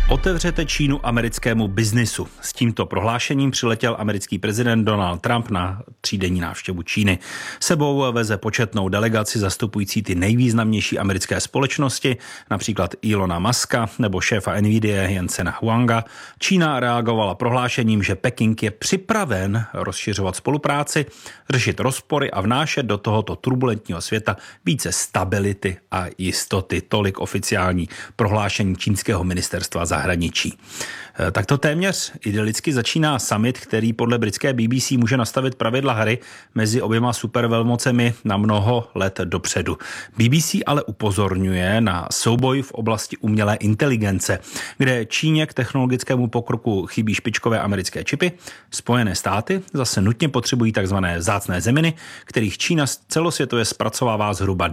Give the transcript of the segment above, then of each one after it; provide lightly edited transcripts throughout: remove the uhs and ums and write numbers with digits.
Otevřete Čínu americkému biznisu. S tímto prohlášením přiletěl americký prezident Donald Trump na 3denní návštěvu Číny. Sebou veze početnou delegaci zastupující ty nejvýznamnější americké společnosti, například Elona Muska nebo šéfa Nvidia Jensena Huanga. Čína reagovala prohlášením, že Peking je připraven rozšiřovat spolupráci, řešit rozpory a vnášet do tohoto turbulentního světa více stability a jistoty. Tolik oficiální prohlášení čínského ministerstva zahraničí. Takto téměř idylicky začíná summit, který podle britské BBC může nastavit pravidla hry mezi oběma supervelmocemi na mnoho let dopředu. BBC ale upozorňuje na souboj v oblasti umělé inteligence, kde Číně k technologickému pokroku chybí špičkové americké čipy. Spojené státy zase nutně potřebují takzvané vzácné zeminy, kterých Čína celosvětově zpracovává zhruba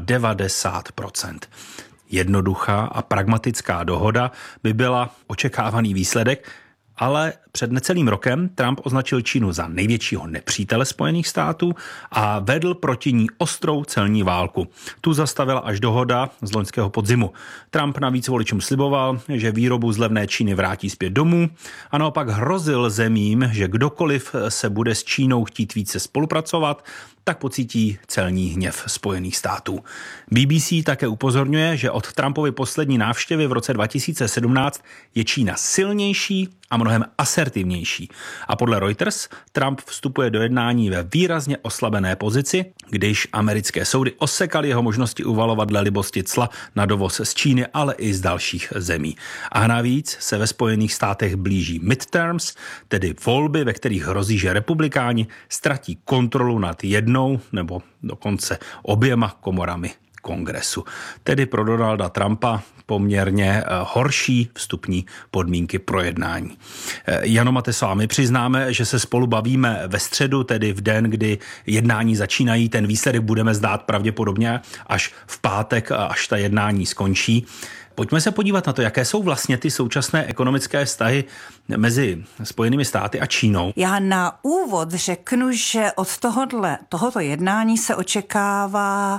90%. Jednoduchá a pragmatická dohoda by byla očekávaný výsledek, ale před necelým rokem Trump označil Čínu za největšího nepřítele Spojených států a vedl proti ní ostrou celní válku. Tu zastavila až dohoda z loňského podzimu. Trump navíc voličům sliboval, že výrobu z levné Číny vrátí zpět domů a naopak hrozil zemím, že kdokoliv se bude s Čínou chtít více spolupracovat, tak pocítí celní hněv Spojených států. BBC také upozorňuje, že od Trumpovy poslední návštěvy v roce 2017 je Čína silnější a mnohem asertivnější. A podle Reuters Trump vstupuje do jednání ve výrazně oslabené pozici, když americké soudy osekaly jeho možnosti uvalovat dle libosti cla na dovoz z Číny, ale i z dalších zemí. A navíc se ve Spojených státech blíží midterms, tedy volby, ve kterých hrozí, že republikáni ztratí kontrolu nad jednou nebo dokonce oběma komorami Kongresu. Tedy pro Donalda Trumpa poměrně horší vstupní podmínky pro jednání. Jano Mateso, my přiznáme, že se spolu bavíme ve středu, tedy v den, kdy jednání začínají. Ten výsledek budeme znát pravděpodobně až v pátek, až ta jednání skončí. Pojďme se podívat na to, jaké jsou vlastně ty současné ekonomické vztahy mezi Spojenými státy a Čínou. Já na úvod řeknu, že od tohoto jednání se očekává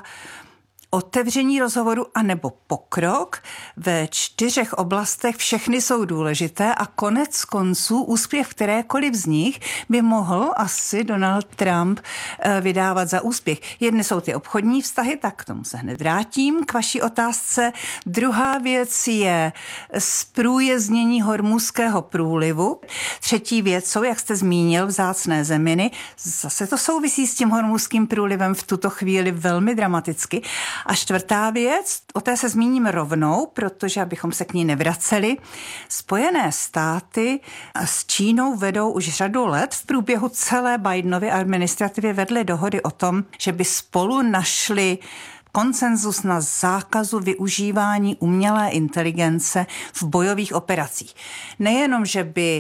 otevření rozhovoru anebo pokrok ve 4 oblastech. Všechny jsou důležité a konec konců úspěch kterékoliv z nich by mohl asi Donald Trump vydávat za úspěch. Jedny jsou ty obchodní vztahy, tak k tomu se hned vrátím k vaší otázce. Druhá věc je zprůjezdnění Hormuzského průlivu. Třetí věc jsou, jak jste zmínil, vzácné zeminy. Zase to souvisí s tím Hormuzským průlivem v tuto chvíli velmi dramaticky. A čtvrtá věc, o té se zmíním rovnou, protože abychom se k ní nevraceli. Spojené státy s Čínou vedou už řadu let. V průběhu celé Bidenovy administrativy vedly dohody o tom, že by spolu našli konsenzus na zákazu využívání umělé inteligence v bojových operacích. Nejenom, že by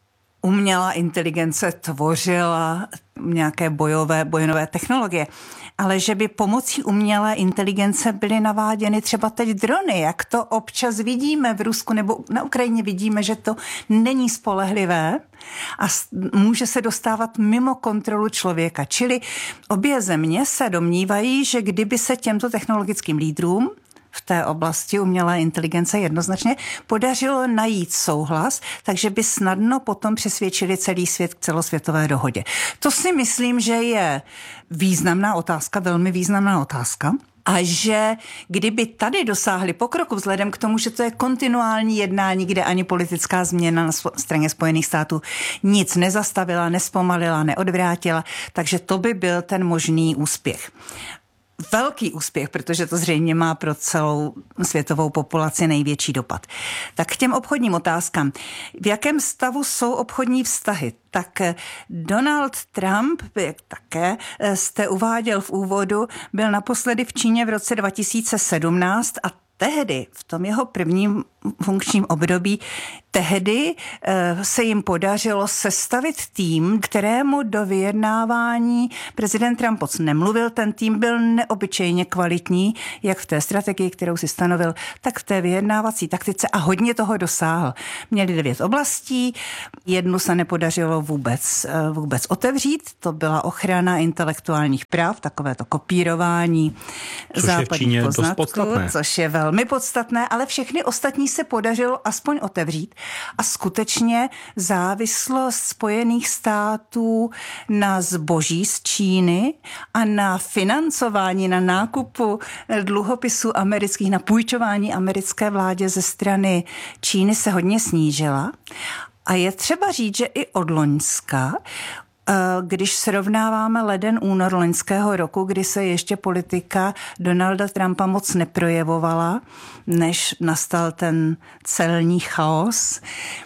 umělá inteligence tvořila nějaké bojové technologie, ale že by pomocí umělé inteligence byly naváděny třeba teď drony, jak to občas vidíme v Rusku nebo na Ukrajině vidíme, že to není spolehlivé a může se dostávat mimo kontrolu člověka. Čili obě země se domnívají, že kdyby se těmto technologickým lídrům v té oblasti umělé inteligence jednoznačně podařilo najít souhlas, takže by snadno potom přesvědčili celý svět k celosvětové dohodě. To si myslím, že je významná otázka, velmi významná otázka. A že kdyby tady dosáhli pokroku vzhledem k tomu, že to je kontinuální jednání, kde ani politická změna na straně Spojených států nic nezastavila, nespomalila, neodvrátila, takže to by byl ten možný úspěch. Velký úspěch, protože to zřejmě má pro celou světovou populaci největší dopad. Tak k těm obchodním otázkám. V jakém stavu jsou obchodní vztahy? Tak Donald Trump, jak také jste uváděl v úvodu, byl naposledy v Číně v roce 2017 a tehdy, v tom jeho prvním funkčním období, tehdy se jim podařilo sestavit tým, kterému do vyjednávání prezident Trump moc nemluvil. Ten tým byl neobyčejně kvalitní, jak v té strategii, kterou si stanovil, tak v té vyjednávací taktice a hodně toho dosáhl. Měli 9 oblastí, jednu se nepodařilo vůbec otevřít, to byla ochrana intelektuálních práv, takové to kopírování západních poznatků, což je velmi podstatné, ale všechny ostatní se podařilo aspoň otevřít. a skutečně závislost Spojených států na zboží z Číny a na financování, na nákupu dluhopisů amerických, na půjčování americké vládě ze strany Číny se hodně snížila. A je třeba říct, že i od loňska, když srovnáváme leden, únor loňského roku, kdy se ještě politika Donalda Trumpa moc neprojevovala, než nastal ten celní chaos,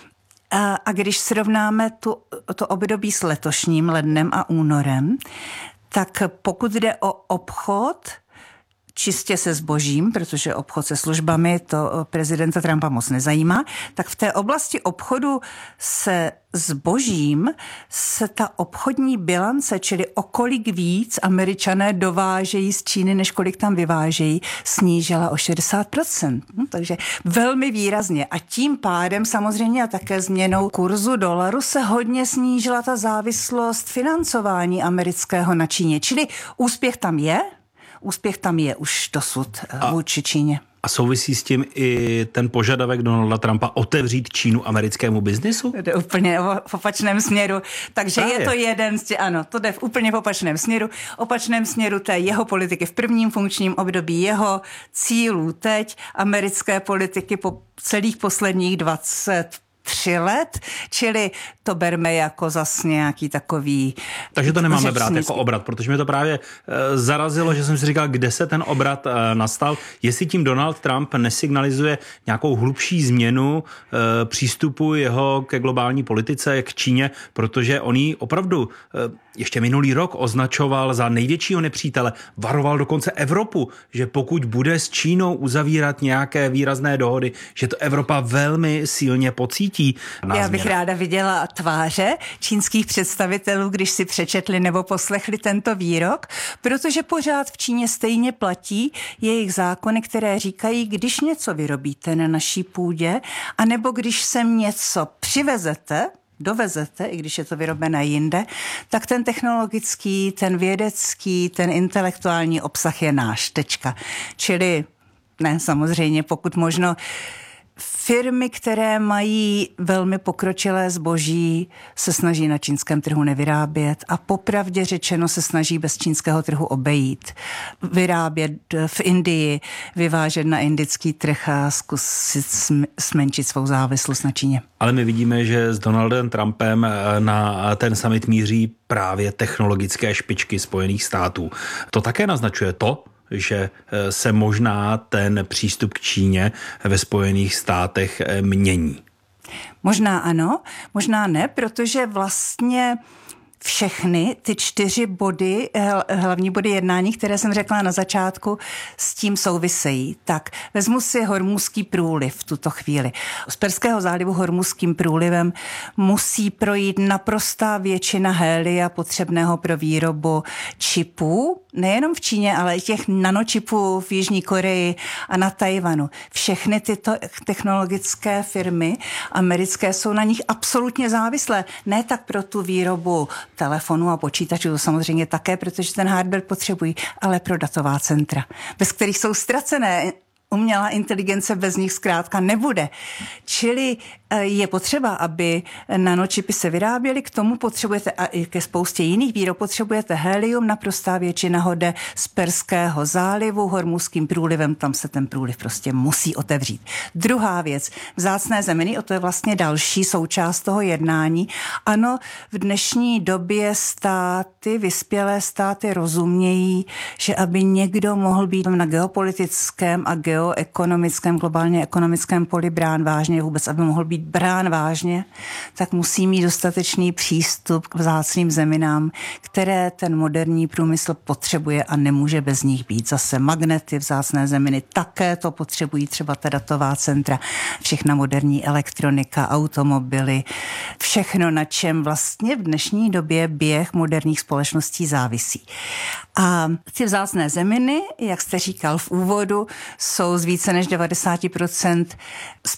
a když srovnáme to období s letošním lednem a únorem, tak pokud jde o obchod, čistě se zbožím, protože obchod se službami to prezidenta Trumpa moc nezajímá, tak v té oblasti obchodu se zbožím se ta obchodní bilance, čili o kolik víc Američané dovážejí z Číny, než kolik tam vyvážejí, snížila o 60%. Takže velmi výrazně. A tím pádem samozřejmě a také změnou kurzu dolaru se hodně snížila ta závislost financování amerického na Číně. Čili úspěch tam je už dosud vůči Číně. A souvisí s tím i ten požadavek Donalda Trumpa otevřít Čínu americkému biznisu? Jde úplně v opačném směru. Takže právě. Je to jeden ano, to jde v úplně v opačném směru té jeho politiky v prvním funkčním období, jeho cílů teď, americké politiky po celých posledních 23 let, čili to berme jako zas nějaký takový... Takže to nemáme brát jako obrat, protože mě to právě zarazilo, že jsem si říkal, kde se ten obrat nastal, jestli tím Donald Trump nesignalizuje nějakou hlubší změnu přístupu jeho ke globální politice, k Číně, protože on ji opravdu ještě minulý rok označoval za největšího nepřítele, varoval dokonce Evropu, že pokud bude s Čínou uzavírat nějaké výrazné dohody, že to Evropa velmi silně pocítí. Já bych ráda viděla tváře čínských představitelů, když si přečetli nebo poslechli tento výrok, protože pořád v Číně stejně platí jejich zákony, které říkají, když něco vyrobíte na naší půdě, anebo když sem něco dovezete, i když je to vyrobené jinde, tak ten technologický, ten vědecký, ten intelektuální obsah je náš. Tečka. Čili ne, samozřejmě, pokud možno firmy, které mají velmi pokročilé zboží, se snaží na čínském trhu nevyrábět a popravdě řečeno se snaží bez čínského trhu obejít. Vyrábět v Indii, vyvážet na indický trh a zkusit zmenšit svou závislost na Číně. Ale my vidíme, že s Donaldem Trumpem na ten summit míří právě technologické špičky Spojených států. To také naznačuje to, že se možná ten přístup k Číně ve Spojených státech mění. Možná ano, možná ne, protože vlastně všechny ty 4 body, hlavní body jednání, které jsem řekla na začátku, s tím souvisejí. Tak vezmu si Hormuzský průliv v tuto chvíli. Z Perského zálivu Hormuzským průlivem musí projít naprostá většina hélia potřebného pro výrobu čipů, nejenom v Číně, ale i těch nanočipů v Jižní Koreji a na Tajvanu. Všechny tyto technologické firmy americké jsou na nich absolutně závislé. Ne tak pro tu výrobu telefonů a počítačů, to samozřejmě také, protože ten hardware potřebují, ale pro datová centra, bez kterých jsou ztracené. Umělá inteligence bez nich zkrátka nebude. Čili je potřeba, aby nanočipy se vyráběly, k tomu potřebujete a i ke spoustě jiných výrob potřebujete helium, naprostá většina ho jde z Perského zálivu, Hormuzským průlivem, tam se ten průliv prostě musí otevřít. Druhá věc, vzácné zeminy, to je vlastně další součást toho jednání. Ano, v dnešní době vyspělé státy rozumějí, že aby někdo mohl být na geopolitickém a geoekonomickém, globálně ekonomickém poli brán vážně, vůbec aby mohl být brán vážně, tak musí mít dostatečný přístup k vzácným zeminám, které ten moderní průmysl potřebuje a nemůže bez nich být. Zase magnety, vzácné zeminy také to potřebují, třeba ta datová centra, všechna moderní elektronika, automobily, všechno, na čem vlastně v dnešní době běh moderních společností závisí. A ty vzácné zeminy, jak jste říkal v úvodu, jsou z více než 90% z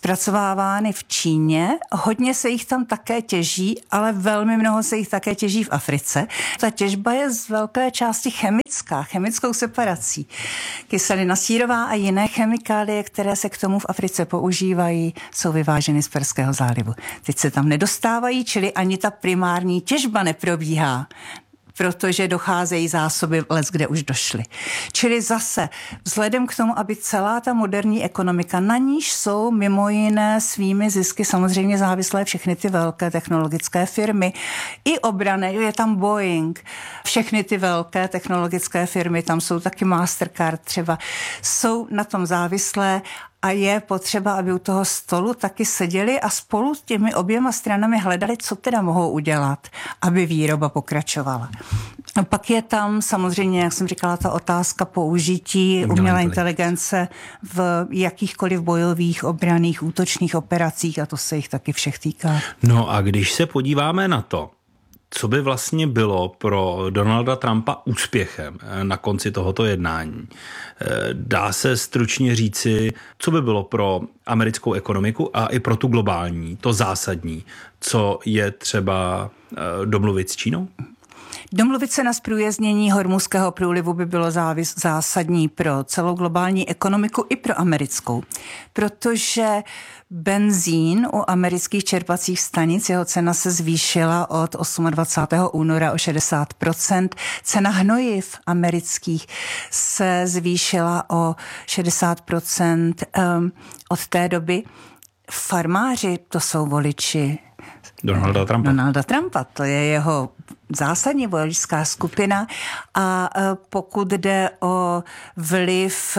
zpracovávány v Číně, hodně se jich tam také těží, ale velmi mnoho se jich také těží v Africe. Ta těžba je z velké části chemickou separací. Kyselina sírová a jiné chemikálie, které se k tomu v Africe používají, jsou vyváženy z Perského zálivu. Teď se tam nedostávají, čili ani ta primární těžba neprobíhá, protože docházejí zásoby kde už došly. Čili zase, vzhledem k tomu, aby celá ta moderní ekonomika, na níž jsou mimo jiné svými zisky samozřejmě závislé všechny ty velké technologické firmy, i obranné, je tam Boeing, všechny ty velké technologické firmy, tam jsou taky Mastercard třeba, jsou na tom závislé a je potřeba, aby u toho stolu taky seděli a spolu s těmi oběma stranami hledali, co teda mohou udělat, aby výroba pokračovala. A pak je tam samozřejmě, jak jsem říkala, ta otázka použití umělé inteligence v jakýchkoliv bojových, obranných, útočných operacích a to se jich taky všech týká. No a když se podíváme na to, co by vlastně bylo pro Donalda Trumpa úspěchem na konci tohoto jednání? Dá se stručně říci, co by bylo pro americkou ekonomiku a i pro tu globální, to zásadní, co je třeba domluvit s Čínou? Domluvit se na zprůjezdnění Hormuzského průlivu by bylo zásadní pro celou globální ekonomiku i pro americkou, protože benzín u amerických čerpacích stanic, jeho cena se zvýšila od 28. února o 60%. Cena hnojiv amerických se zvýšila o 60% od té doby. Farmáři, to jsou voliči Donalda Trumpa, to je jeho zásadní voličská skupina a pokud jde o vliv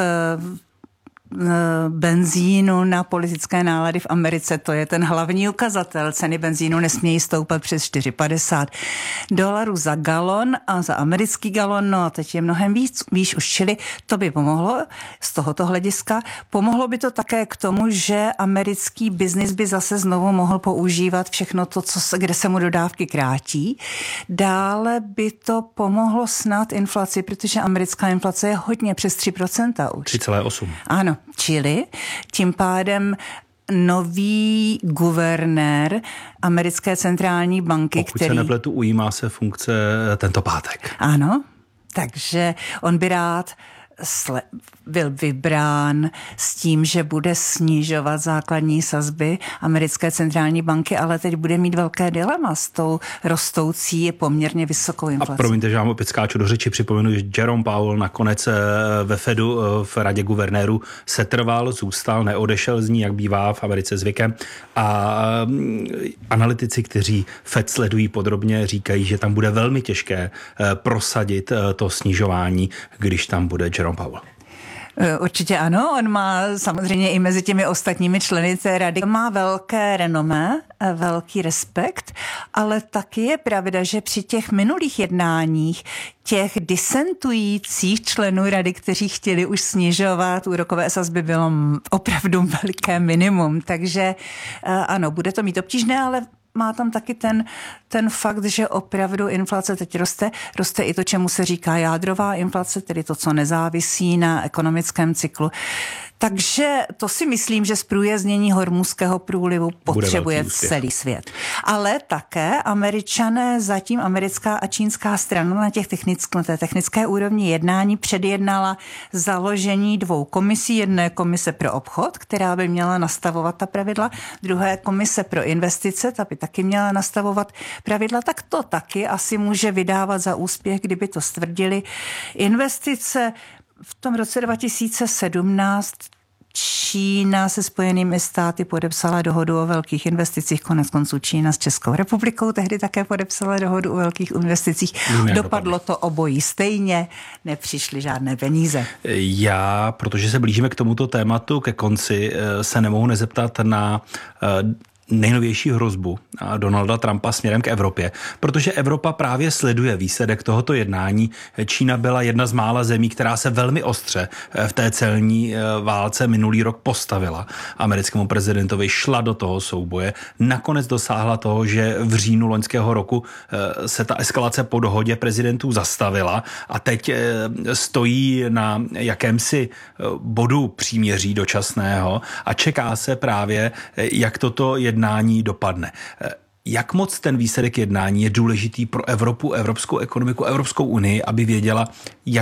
benzínu na politické nálady v Americe, to je ten hlavní ukazatel. Ceny benzínu nesmějí stoupat přes $4,50 za galon a za americký galon, no a teď je mnohem víc už, čili to by pomohlo z tohoto hlediska. Pomohlo by to také k tomu, že americký biznis by zase znovu mohl používat všechno to, kde se mu dodávky krátí. Dále by to pomohlo snad inflaci, protože americká inflace je hodně přes 3% už. 3,8. Ano, čili tím pádem nový guvernér americké centrální banky, Pokud se nepletu, ujímá se funkce tento pátek. Ano, takže on by rád byl vybrán s tím, že bude snižovat základní sazby americké centrální banky, ale teď bude mít velké dilema s tou rostoucí poměrně vysokou inflací. A promiňte, že vám opět skáču do řeči, připomenu, že Jerome Powell nakonec ve Fedu v radě guvernérů setrval, zůstal, neodešel z ní, jak bývá v Americe zvykem. A analytici, kteří Fed sledují podrobně, říkají, že tam bude velmi těžké prosadit to snižování, když tam bude Jerome Powell. Určitě ano, on má samozřejmě i mezi těmi ostatními členy té rady má velké renomé, velký respekt, ale taky je pravda, že při těch minulých jednáních těch disentujících členů rady, kteří chtěli už snižovat úrokové sazby, bylo opravdu veliké minimum, takže ano, bude to mít obtížné, ale má tam taky ten fakt, že opravdu inflace teď roste i to, čemu se říká jádrová inflace, tedy to, co nezávisí na ekonomickém cyklu. Takže to si myslím, že zprůjezdnění Hormuzského průlivu potřebuje celý svět. Ale také Američané, zatím americká a čínská strana na té technické úrovni jednání předjednala založení 2 komisí. Jedné komise pro obchod, která by měla nastavovat ta pravidla, druhé komise pro investice, ta by taky měla nastavovat pravidla, tak to taky asi může vydávat za úspěch, kdyby to stvrdili. Investice v tom roce 2017 Čína se Spojenými státy podepsala dohodu o velkých investicích, koneckonců Čína s Českou republikou tehdy také podepsala dohodu o velkých investicích. Dopadlo to obojí stejně, nepřišly žádné peníze. Já, protože se blížíme k tomuto tématu, ke konci, se nemohu nezeptat na nejnovější hrozbu Donalda Trumpa směrem k Evropě, protože Evropa právě sleduje výsledek tohoto jednání. Čína byla jedna z mála zemí, která se velmi ostře v té celní válce minulý rok postavila americkému prezidentovi, šla do toho souboje, nakonec dosáhla toho, že v říjnu loňského roku se ta eskalace po dohodě prezidentů zastavila a teď stojí na jakémsi bodu příměří dočasného a čeká se právě, jak toto jednání dopadne. Jak moc ten výsledek jednání je důležitý pro Evropu, evropskou ekonomiku, Evropskou unii, aby věděla, jak